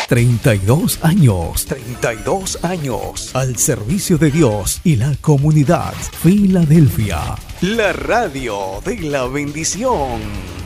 32 años. 32 años. Al servicio de Dios y la comunidad. Filadelfia. La radio de la bendición.